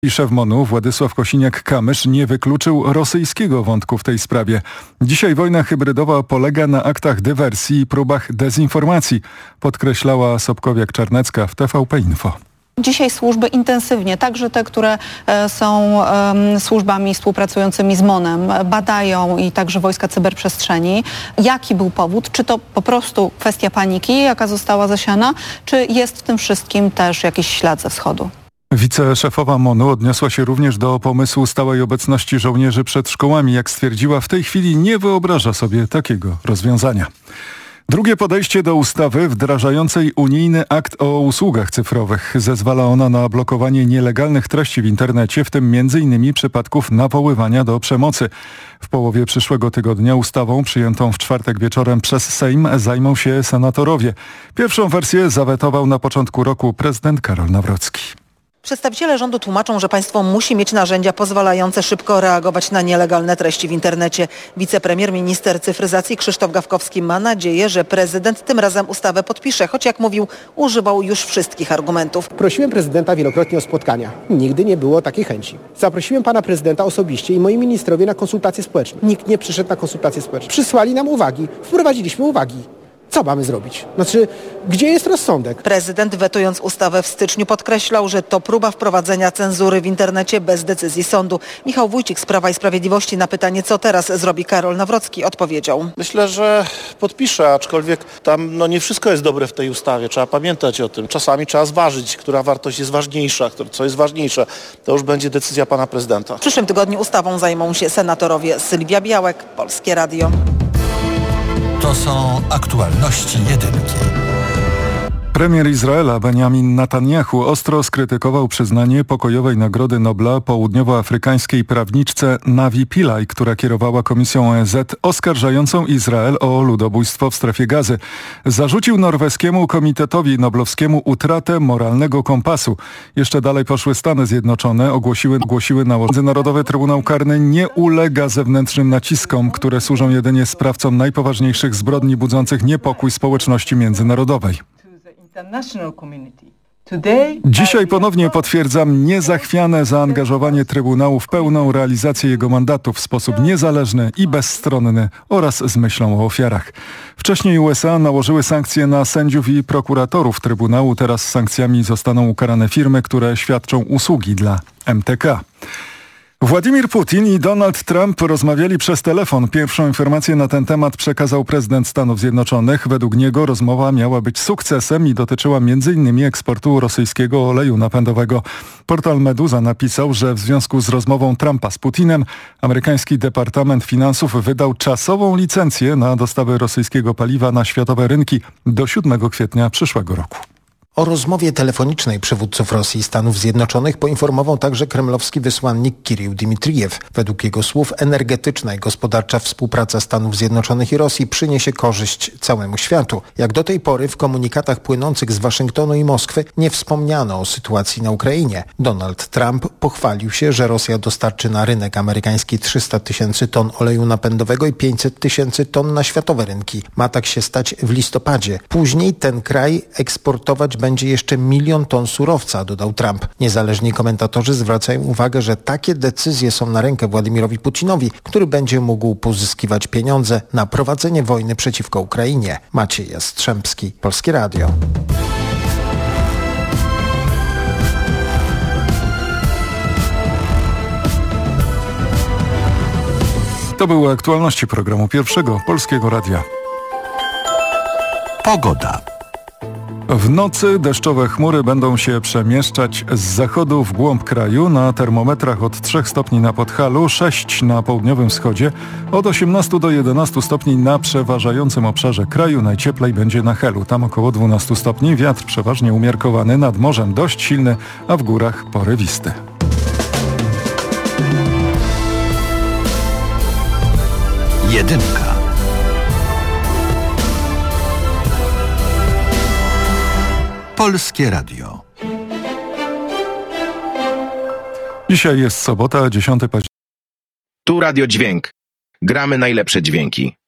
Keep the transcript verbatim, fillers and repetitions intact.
Szef MON-u Władysław Kosiniak-Kamysz nie wykluczył rosyjskiego wątku w tej sprawie. Dzisiaj wojna hybrydowa polega na aktach dywersji i próbach dezinformacji, podkreślała Sobkowiak-Czarnecka w T V P Info. Dzisiaj służby intensywnie, także te, które są um, służbami współpracującymi z MON-em, badają i także wojska cyberprzestrzeni. Jaki był powód? Czy to po prostu kwestia paniki, jaka została zasiana, czy jest w tym wszystkim też jakiś ślad ze wschodu? Wiceszefowa MON-u odniosła się również do pomysłu stałej obecności żołnierzy przed szkołami. Jak stwierdziła, w tej chwili nie wyobraża sobie takiego rozwiązania. Drugie podejście do ustawy wdrażającej unijny akt o usługach cyfrowych. Zezwala ona na blokowanie nielegalnych treści w internecie, w tym między innymi przypadków nawoływania do przemocy. W połowie przyszłego tygodnia ustawą przyjętą w czwartek wieczorem przez Sejm zajmą się senatorowie. Pierwszą wersję zawetował na początku roku prezydent Karol Nawrocki. Przedstawiciele rządu tłumaczą, że państwo musi mieć narzędzia pozwalające szybko reagować na nielegalne treści w internecie. Wicepremier, minister cyfryzacji Krzysztof Gawkowski ma nadzieję, że prezydent tym razem ustawę podpisze, choć jak mówił, używał już wszystkich argumentów. Prosiłem prezydenta wielokrotnie o spotkania. Nigdy nie było takiej chęci. Zaprosiłem pana prezydenta osobiście i moi ministrowie na konsultacje społeczne. Nikt nie przyszedł na konsultacje społeczne. Przysłali nam uwagi. Wprowadziliśmy uwagi. Co mamy zrobić? Znaczy, gdzie jest rozsądek? Prezydent, wetując ustawę w styczniu, podkreślał, że to próba wprowadzenia cenzury w internecie bez decyzji sądu. Michał Wójcik z Prawa i Sprawiedliwości na pytanie, co teraz zrobi Karol Nawrocki, odpowiedział. Myślę, że podpiszę, aczkolwiek tam no, nie wszystko jest dobre w tej ustawie. Trzeba pamiętać o tym. Czasami trzeba zważyć, która wartość jest ważniejsza, co jest ważniejsze. To już będzie decyzja pana prezydenta. W przyszłym tygodniu ustawą zajmą się senatorowie. Sylwia Białek, Polskie Radio. To są aktualności jedynki. Premier Izraela Benjamin Netanyahu ostro skrytykował przyznanie pokojowej Nagrody Nobla południowoafrykańskiej prawniczce Navi Pillay, która kierowała Komisją O N Z oskarżającą Izrael o ludobójstwo w strefie Gazy. Zarzucił norweskiemu Komitetowi Noblowskiemu utratę moralnego kompasu. Jeszcze dalej poszły Stany Zjednoczone, ogłosiły, ogłosiły nałożenie. Międzynarodowy Trybunał Karny nie ulega zewnętrznym naciskom, które służą jedynie sprawcom najpoważniejszych zbrodni budzących niepokój społeczności międzynarodowej. Dzisiaj ponownie potwierdzam niezachwiane zaangażowanie Trybunału w pełną realizację jego mandatu w sposób niezależny i bezstronny oraz z myślą o ofiarach. Wcześniej U S A nałożyły sankcje na sędziów i prokuratorów Trybunału. Teraz sankcjami zostaną ukarane firmy, które świadczą usługi dla M T K. Władimir Putin i Donald Trump rozmawiali przez telefon. Pierwszą informację na ten temat przekazał prezydent Stanów Zjednoczonych. Według niego rozmowa miała być sukcesem i dotyczyła między innymi eksportu rosyjskiego oleju napędowego. Portal Meduza napisał, że w związku z rozmową Trumpa z Putinem amerykański Departament Finansów wydał czasową licencję na dostawy rosyjskiego paliwa na światowe rynki do siódmego kwietnia przyszłego roku. O rozmowie telefonicznej przywódców Rosji i Stanów Zjednoczonych poinformował także kremlowski wysłannik Kirill Dmitrijew. Według jego słów energetyczna i gospodarcza współpraca Stanów Zjednoczonych i Rosji przyniesie korzyść całemu światu. Jak do tej pory w komunikatach płynących z Waszyngtonu i Moskwy nie wspomniano o sytuacji na Ukrainie. Donald Trump pochwalił się, że Rosja dostarczy na rynek amerykański trzysta tysięcy ton oleju napędowego i pięćset tysięcy ton na światowe rynki. Ma tak się stać w listopadzie. Później ten kraj eksportować będzie jeszcze milion ton surowca, dodał Trump. Niezależni komentatorzy zwracają uwagę, że takie decyzje są na rękę Władimirowi Putinowi, który będzie mógł pozyskiwać pieniądze na prowadzenie wojny przeciwko Ukrainie. Maciej Jastrzębski, Polskie Radio. To były aktualności programu Pierwszego Polskiego Radia. Pogoda. W nocy deszczowe chmury będą się przemieszczać z zachodu w głąb kraju. Na termometrach od trzech stopni na Podhalu, sześć na południowym wschodzie, od osiemnastu do jedenastu stopni na przeważającym obszarze kraju. Najcieplej będzie na Helu, tam około dwunastu stopni. Wiatr przeważnie umiarkowany, nad morzem dość silny, a w górach porywisty. Jedynka. Polskie Radio. Dzisiaj jest sobota, dziesiątego października. Tu Radio Dźwięk. Gramy najlepsze dźwięki.